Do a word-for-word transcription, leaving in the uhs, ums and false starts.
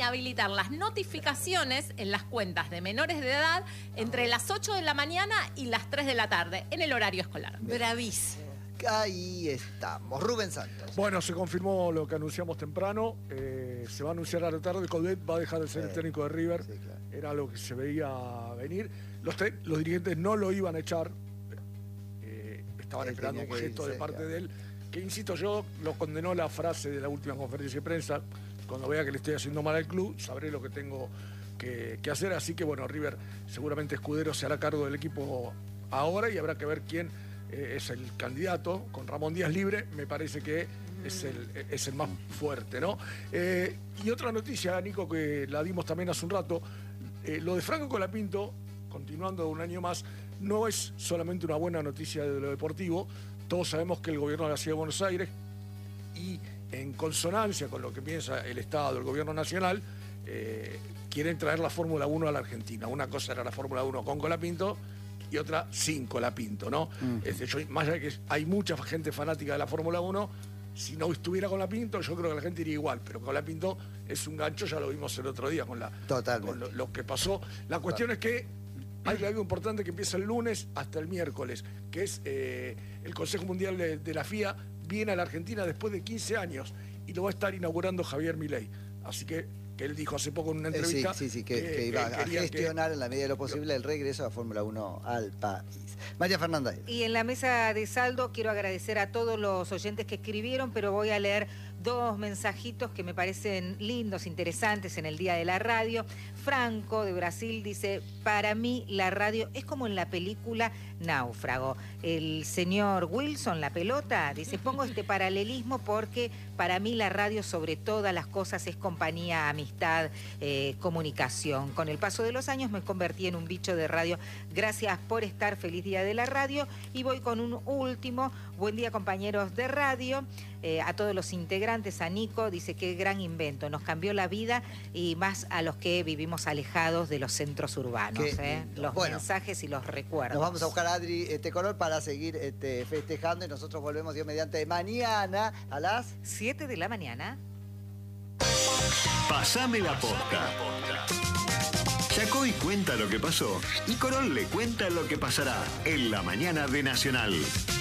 habilitar las notificaciones en las cuentas de menores de edad entre las ocho de la mañana y las tres de la tarde, en el horario escolar. Bravísimo. Ahí estamos. Rubén Santos. Bueno, se confirmó lo que anunciamos temprano. Eh, se va a anunciar a la tarde. Coudet va a dejar de ser sí. el técnico de River. Sí, claro. Era lo que se veía venir. Los, los dirigentes no lo iban a echar. Eh, estaban sí, esperando un gesto irse, de parte claro. de él. Que, insisto, yo lo condenó la frase de la última conferencia de prensa. Cuando vea que le estoy haciendo mal al club, sabré lo que tengo que, que hacer. Así que, bueno, River, seguramente Escudero se hará cargo del equipo ahora y habrá que ver quién eh, es el candidato. Con Ramón Díaz libre, me parece que es el, es el más fuerte, ¿no? Eh, y otra noticia, Nico, que la dimos también hace un rato, eh, lo de Franco Colapinto, continuando un año más, no es solamente una buena noticia de lo deportivo. Todos sabemos que el gobierno de la Ciudad de Buenos Aires, y en consonancia con lo que piensa el Estado, el gobierno nacional, eh, quieren traer la Fórmula uno a la Argentina. Una cosa era la Fórmula uno con Colapinto y otra sin Colapinto, ¿no? Uh-huh. Este, yo, más allá de que hay mucha gente fanática de la Fórmula uno, si no estuviera Colapinto, yo creo que la gente iría igual, pero Colapinto es un gancho, ya lo vimos el otro día con, la, con lo, lo que pasó. La cuestión Total. es que hay algo importante que empieza el lunes hasta el miércoles, que es eh, el Consejo Mundial de, de la F I A viene a la Argentina después de quince años y lo va a estar inaugurando Javier Milei. Así que, que él dijo hace poco en una entrevista... Sí, sí, sí, que, que, que iba que a gestionar que, en la medida de lo posible el regreso a la Fórmula uno al país. María Fernanda. Y en la mesa de saldo quiero agradecer a todos los oyentes que escribieron, pero voy a leer dos mensajitos que me parecen lindos, interesantes en el Día de la Radio. Franco, de Brasil, dice, para mí la radio es como en la película Náufrago. El señor Wilson, la pelota, dice, pongo este paralelismo porque para mí la radio sobre todas las cosas es compañía, amistad, eh, comunicación. Con el paso de los años me convertí en un bicho de radio. Gracias por estar, feliz Día de la Radio. Y voy con un último, buen día compañeros de radio. Eh, a todos los integrantes, a Nico, dice qué gran invento, nos cambió la vida y más a los que vivimos alejados de los centros urbanos, eh, los bueno, mensajes y los recuerdos. Nos vamos a buscar a Adri este, Color para seguir este, festejando y nosotros volvemos Dios mediante mañana a las siete de la mañana. Pasame la posta. Chacoy cuenta lo que pasó y Corol le cuenta lo que pasará en la mañana de Nacional.